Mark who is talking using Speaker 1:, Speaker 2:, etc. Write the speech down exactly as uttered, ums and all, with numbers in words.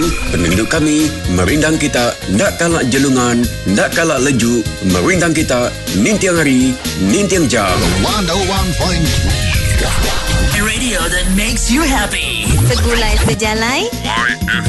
Speaker 1: Penduduk kami merindang kita, ndak kalak jelungan, ndak kalak leju, merindang kita nintiang hari, nintiang jam.
Speaker 2: one oh one point three
Speaker 3: Radio that makes you happy.
Speaker 4: Segulai sejalai
Speaker 2: Y F